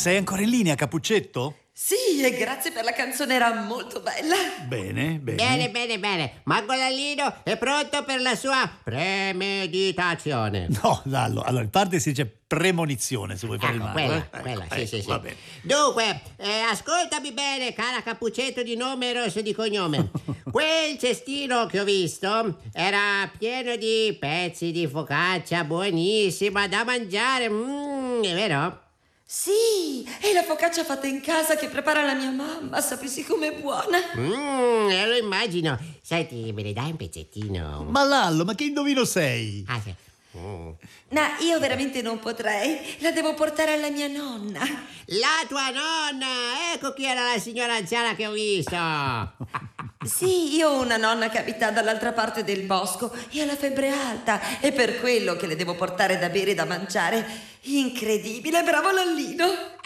Sei ancora in linea, Capuccetto? Sì, e grazie per la canzone, era molto bella. Bene, bene. Bene. Mago Lallino è pronto per la sua premeditazione. No, Lallo, allora in parte si dice premonizione, se vuoi fare il mago. Quella, sì. Va bene. Dunque, ascoltami bene, cara Capuccetto di nome, Rosso di cognome. Quel cestino che ho visto era pieno di pezzi di focaccia buonissima da mangiare, è vero? Sì, è la focaccia fatta in casa che prepara la mia mamma, sapessi com'è buona. Lo immagino. Senti, me ne dai un pezzettino? Ma Lallo, ma che indovino sei? Ah, sì. No, io veramente non potrei, la devo portare alla mia nonna. La tua nonna! Ecco chi era la signora anziana che ho visto! Sì, io ho una nonna che abita dall'altra parte del bosco e ha la febbre alta, è per quello che le devo portare da bere e da mangiare. Incredibile, bravo Lallino.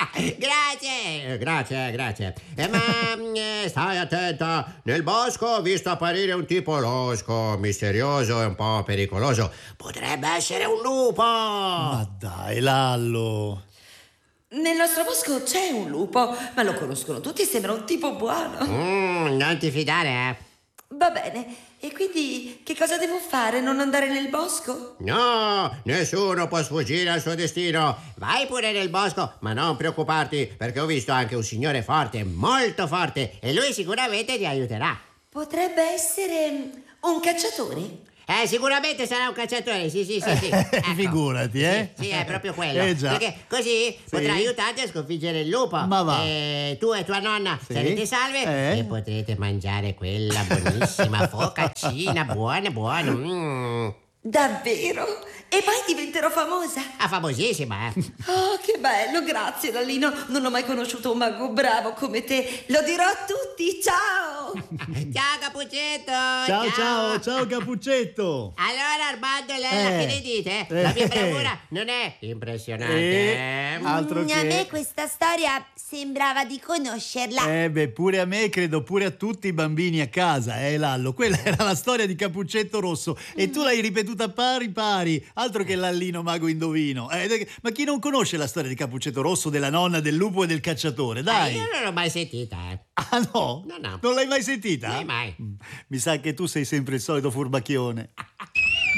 Grazie. Ma stai attenta, nel bosco ho visto apparire un tipo losco, misterioso e un po' pericoloso. Potrebbe essere un lupo! Ma dai, Lallo. Nel nostro bosco c'è un lupo, ma lo conoscono tutti, sembra un tipo buono. Non ti fidare, eh? Va bene, e quindi che cosa devo fare? Non andare nel bosco? No, nessuno può sfuggire al suo destino. Vai pure nel bosco, ma non preoccuparti, perché ho visto anche un signore forte, molto forte, e lui sicuramente ti aiuterà. Potrebbe essere un cacciatore? Sicuramente sarà un cacciatore, sì. Ecco. Figurati, eh? Sì, è proprio quello. Già. Perché così potrà aiutarti a sconfiggere il lupo. Ma va. Tu e tua nonna sarete salve e potrete mangiare quella buonissima focaccina, buona. Davvero? E poi diventerò famosa? Famosissima, eh? Oh, che bello, grazie Lallino. Non ho mai conosciuto un mago bravo come te. Lo dirò a tutti, ciao! Ciao Capuccetto! Ciao Capuccetto! Allora Armando e Lella, che ne dite? La mia bravura non è impressionante? Altro che... A me questa storia sembrava di conoscerla. Pure a me, credo pure a tutti i bambini a casa, Lallo. Quella era la storia di Capuccetto Rosso e tu l'hai ripetuta pari, altro che Lallino mago indovino. Ma chi non conosce la storia di Capuccetto Rosso, della nonna, del lupo e del cacciatore? Dai! Io non l'ho mai sentita, Ah no? No. Non l'hai mai sentita? Mai. Mi sa che tu sei sempre il solito furbacchione.